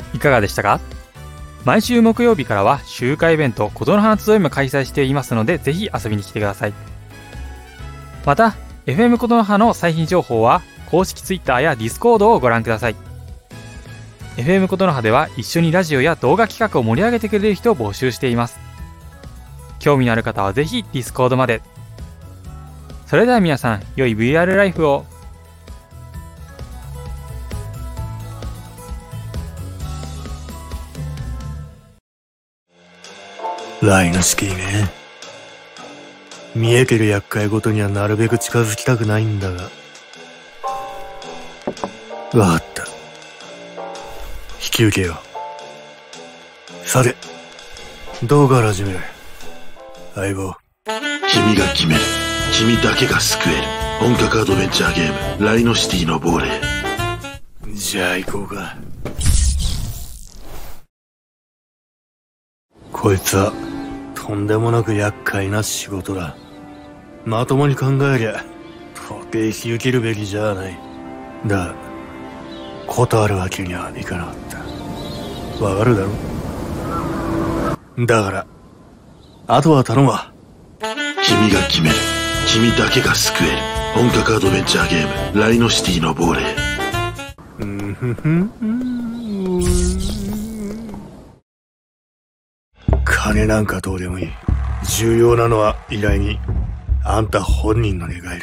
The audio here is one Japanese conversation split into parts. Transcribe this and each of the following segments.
いかがでしたか？毎週木曜日からは集会イベント琴の花集いも開催していますので、ぜひ遊びに来てください。また FM 琴の葉の最新情報は公式 Twitter や Discord をご覧ください。 FM 琴の葉では一緒にラジオや動画企画を盛り上げてくれる人を募集しています。興味のある方はぜひ Discord まで。それでは皆さん、良い VR ライフを。 ライノシティね。見えてる厄介ごとにはなるべく近づきたくないんだが。わかった。引き受けよう。さて、どうから始める？相棒。 君が決める。君だけが救える。本格アドベンチャーゲーム、ライノシティの亡霊。 じゃあ行こうか。こいつは、とんでもなく厄介な仕事だ。まともに考えりゃ、到底引き受けるべきじゃない。だ、断るわけにはいかなかった。わかるだろ？だから、あとは頼むわ。 君が決める。君だけが救える。本格アドベンチャーゲーム、ライノシティの亡霊。 金なんかどうでもいい。重要なのは依頼人、あんた本人の願いだ。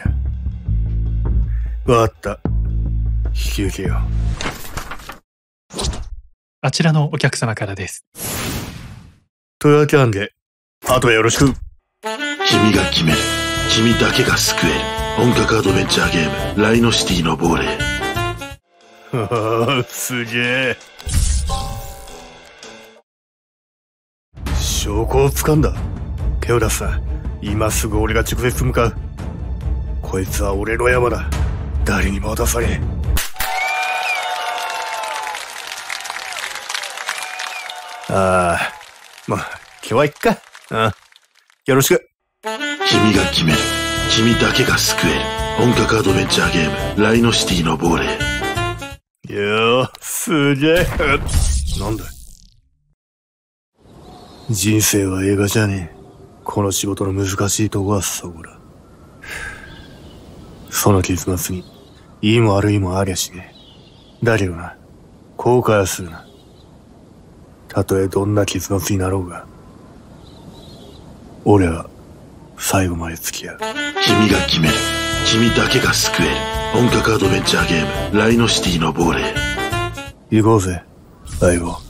わかった。引き受けよう。 あちらのお客様からです。 というわけなんで、あとはよろしく。 君が決める。君だけが救える。本格アドベンチャーゲーム、ライノシティの亡霊。 すげえ。証拠を掴んだ。手を出すな。今すぐ俺が直接向かう。こいつは俺の山だ。誰にも渡さねえ。ああ、まあ、今日はいっか。よろしく。 君が決める。君だけが救える。本格アドベンチャーゲーム、ライノシティの亡霊。 よー、すげえ。なんだ？人生は映画じゃねえ。この仕事の難しいとこはそこだ。その結末に、いいも悪いもありゃしねえ。だけどな、後悔はするな。たとえどんな結末になろうが、俺は最後まで付き合う。 君が決める。君だけが救える。本格アドベンチャーゲーム、ライノシティの亡霊。 行こうぜ、相棒。